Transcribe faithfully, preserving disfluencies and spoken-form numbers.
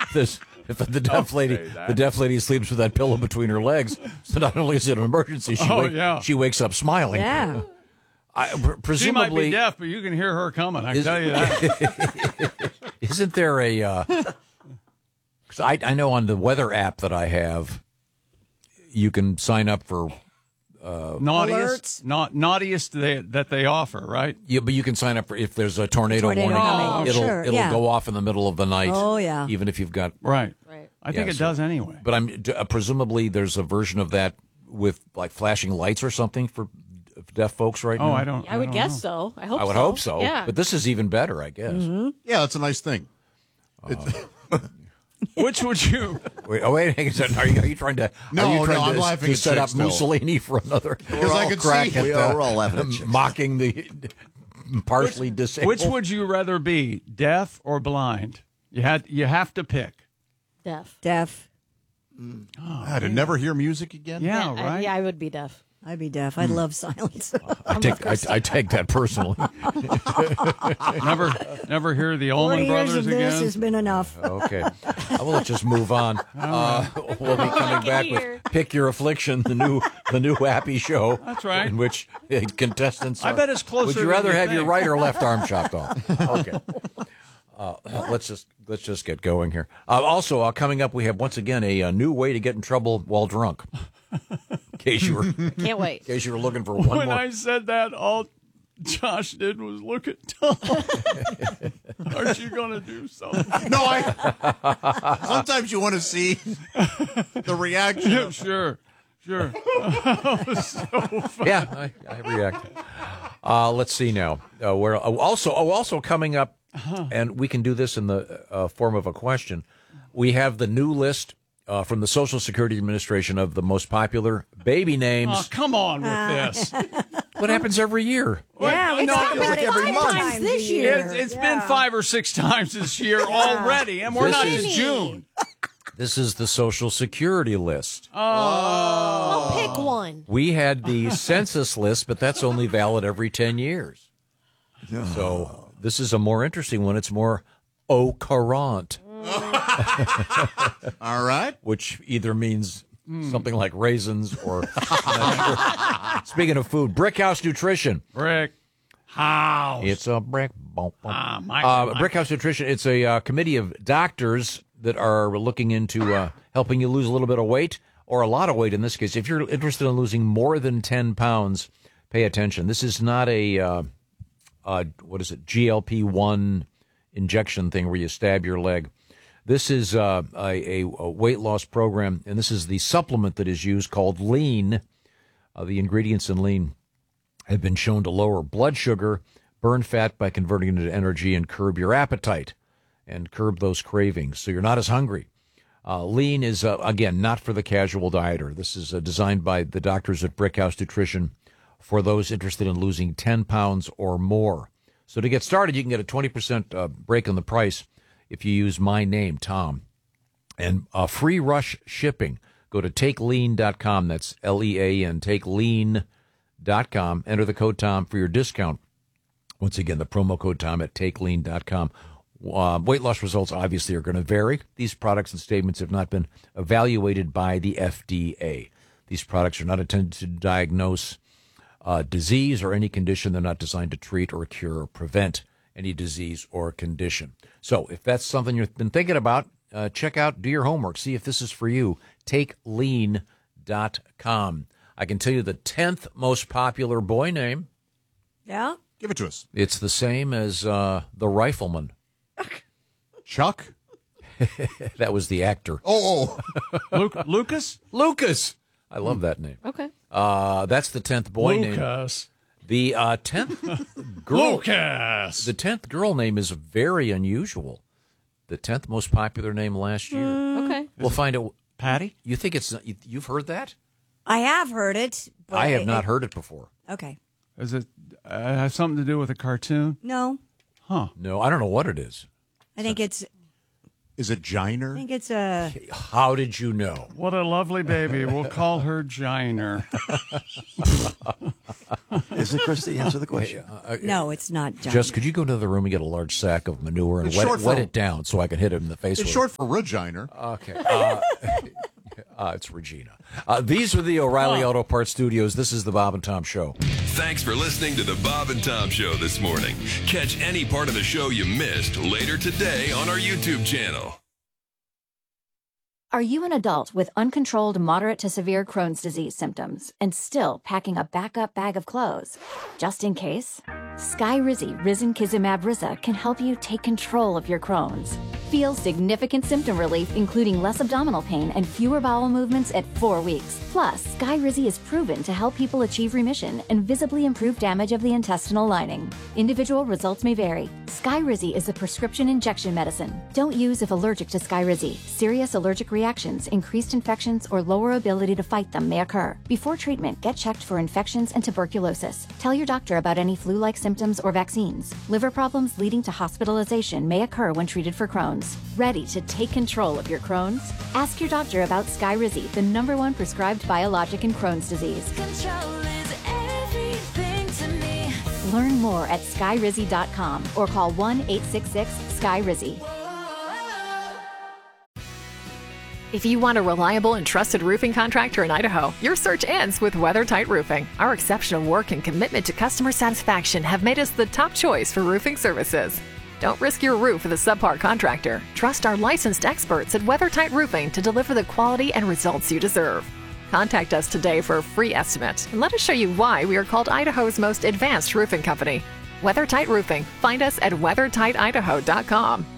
this, if the deaf lady, the deaf lady sleeps with that pillow between her legs, so not only is it an emergency, she, Oh, wake, yeah. she wakes up smiling. Yeah. I, pr- presumably, She might be deaf, but you can hear her coming. I can tell you that. isn't there a? Uh, 'cause I I know on the weather app that I have, you can sign up for. Uh, naughtiest, not naughtiest they, that they offer, right? Yeah, but you can sign up for if there's a tornado, Tornado warning. coming. It'll Sure, it'll yeah. go off in the middle of the night. Oh, yeah. Even if you've got Right. Right. I think Yeah, it so- does anyway. But I'm d- uh, presumably there's a version of that with like flashing lights or something for deaf folks right Oh, now. I don't. I would don't guess know. so. I hope I would so. hope so. Yeah. But this is even better, I guess. Yeah, that's a nice thing. It's- Which would you? Wait, oh wait, hang on a second. Are you, are you trying to? No, are you no, trying I'm to, laughing to at set Chick up still. Mussolini for another Because I could crack see- at We uh, are- we're all laughing at Chick. mocking the partially disabled. Which would you rather be, deaf or blind? You had. You have to pick. Deaf. Deaf. Ah, to never hear music again? Yeah, I- right. yeah, I would be deaf. I'd be deaf. I'd love silence. I take I, I take that personally. Never, never hear the Four Allman years Brothers of this again. has been enough. Okay, uh, well, let's just move on. Uh, we'll be coming back Here. with "Pick Your Affliction," the new the new happy show. That's right. In which uh, contestants. I are- bet it's closer Would you than rather you have your think. right or left arm chopped off? Okay. Uh, let's just let's just get going here. Uh, also, uh, coming up, we have once again a, a new way to get in trouble while drunk. In case you were in Can't wait. case you were looking for one When more. I said that, all Josh did was look at Tom. Aren't you going to do something? No, I. Sometimes you want to see the reaction. Yeah, sure, sure. Yeah, I, I react. Uh, let's see now. Uh, where oh, also oh also coming up, and we can do this in the uh, form of a question. We have the new list uh, from the Social Security Administration of the most popular baby names. Oh, come on with this. What happens every year? Yeah, we No, talk it was about like it every five month. times this year. It's, it's Yeah. been five or six times this year already, and we're This not is- to June. This is the Social Security list. I'll pick one. We had the census list, but that's only valid every ten years. So this is a more interesting one. It's more au courant, All right. which either means something like raisins or. I'm not sure. Speaking of food, Brickhouse Nutrition. Brick House. It's a brick. Bump, bump. Ah, my- uh, my- Brickhouse Nutrition. It's a uh, committee of doctors that are looking into uh, helping you lose a little bit of weight or a lot of weight in this case. If you're interested in losing more than ten pounds, pay attention. This is not a, uh, uh, what is it, G L P one injection thing where you stab your leg. This is uh, a, a weight loss program, and this is the supplement that is used called Lean. Uh, the ingredients in Lean have been shown to lower blood sugar, burn fat by converting it into energy, and curb your appetite and curb those cravings, so you're not as hungry. Uh, Lean is, uh, again, not for the casual dieter. This is uh, designed by the doctors at Brickhouse Nutrition for those interested in losing ten pounds or more. So to get started, you can get a twenty percent uh, break on the price if you use my name, Tom. And uh, free rush shipping. Go to take lean dot com. That's L E A N, take lean dot com. Enter the code Tom for your discount. Once again, the promo code Tom at take lean dot com. Uh, weight loss results obviously are going to vary. These products and statements have not been evaluated by the F D A. These products are not intended to diagnose uh, disease or any condition. They're not designed to treat or cure or prevent any disease or condition. So if that's something you've been thinking about, uh, check out, do your homework, see if this is for you. take lean dot com. I can tell you the tenth most popular boy name. Yeah? Give it to us. It's the same as uh, the Rifleman. Chuck? That was the actor. Oh, oh. Luke, Lucas? Lucas. I love that name. Okay. Uh, that's the tenth boy name. Lucas. The uh, tenth girl. Lucas. The tenth girl name is very unusual. The tenth most popular name last year. Okay. We'll find out. Patty? You think it's? You, you've heard that? I have heard it. But I have it- not heard it before. Okay. Is it uh, have something to do with a cartoon? No, Huh. No, I don't know what it is. I think it's. Is it I Giner? think it's a. How did you know? What a lovely baby. We'll call her Giner. Is Isn't Christy? Answer the question. No, it's not John. Just could you go to the room and get a large sack of manure and It's wet, short it, wet for- it down so I can hit it in the face It's with short for Regina. it? Okay. Uh, uh, it's Regina. Uh, these are the O'Reilly Auto Parts Studios. This is the Bob and Tom Show. Thanks for listening to the Bob and Tom Show this morning. Catch any part of the show you missed later today on our YouTube channel. Are you an adult with uncontrolled moderate to severe Crohn's disease symptoms and still packing a backup bag of clothes? Just in case? Skyrizi Risankizumab Riza can help you take control of your Crohn's. Feel significant symptom relief, including less abdominal pain and fewer bowel movements at four weeks. Plus, Skyrizi is proven to help people achieve remission and visibly improve damage of the intestinal lining. Individual results may vary. Skyrizi is a prescription injection medicine. Don't use if allergic to Skyrizi. Serious allergic reactions, increased infections, or lower ability to fight them may occur. Before treatment, get checked for infections and tuberculosis. Tell your doctor about any flu-like symptoms or vaccines. Liver problems leading to hospitalization may occur when treated for Crohn's. Ready to take control of your Crohn's? Ask your doctor about Skyrizi, the number one prescribed biologic in Crohn's disease. Control is everything to me. Learn more at skyrizi dot com or call one eight six six skyrizi. If you want a reliable and trusted roofing contractor in Idaho, your search ends with WeatherTight Roofing. Our exceptional work and commitment to customer satisfaction have made us the top choice for roofing services. Don't risk your roof with a subpar contractor. Trust our licensed experts at WeatherTight Roofing to deliver the quality and results you deserve. Contact us today for a free estimate and let us show you why we are called Idaho's most advanced roofing company. WeatherTight Roofing. Find us at weather tight idaho dot com.